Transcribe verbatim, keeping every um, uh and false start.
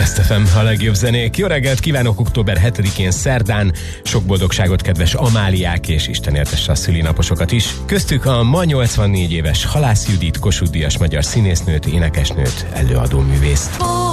Best ef em, a legjobb zenék. Jó reggelt kívánok október hetedikén szerdán. Sok boldogságot, kedves Amáliák, és Isten éltesse a szülinaposokat is. Köztük a ma nyolcvannégy éves Halász Judit, Kossuth Díjas magyar színésznőt, énekesnőt, előadó művészt.